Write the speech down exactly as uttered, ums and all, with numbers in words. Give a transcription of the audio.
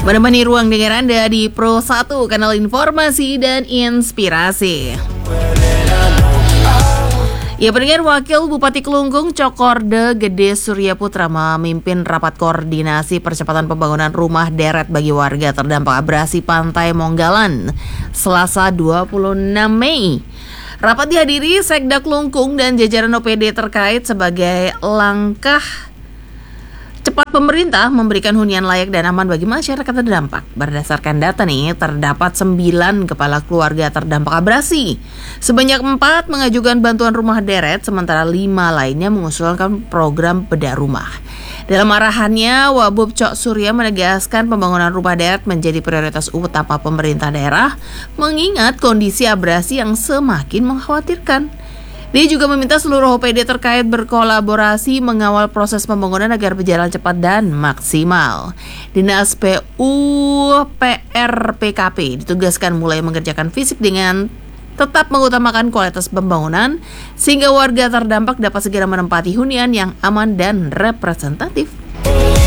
Menemani ruang dengar Anda di Pro satu, kanal informasi dan inspirasi. Ya, pendengar, Wakil Bupati Kelungkung Cokorde Gede Surya Putra memimpin rapat koordinasi percepatan pembangunan rumah deret bagi warga terdampak abrasi Pantai Monggalan Selasa dua puluh enam Mei. Rapat dihadiri Sekda Kelungkung dan jajaran O P D terkait sebagai langkah cepat pemerintah memberikan hunian layak dan aman bagi masyarakat terdampak. Berdasarkan data nih, terdapat sembilan kepala keluarga terdampak abrasi. Sebanyak empat mengajukan bantuan rumah deret, sementara lima lainnya mengusulkan program bedah rumah. Dalam arahannya, Wabub Cok Surya menegaskan pembangunan rumah deret menjadi prioritas utama pemerintah daerah, mengingat kondisi abrasi yang semakin mengkhawatirkan. Dia juga meminta seluruh O P D terkait berkolaborasi mengawal proses pembangunan agar berjalan cepat dan maksimal. Dinas P U P R P K P ditugaskan mulai mengerjakan fisik dengan tetap mengutamakan kualitas pembangunan sehingga warga terdampak dapat segera menempati hunian yang aman dan representatif.